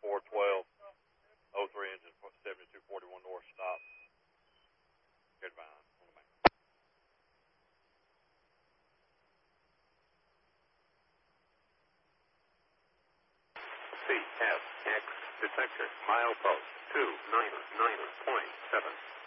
412, 03 engine, 7241 north, stop. Goodbye. On the main. CFX detector, milepost 299.7.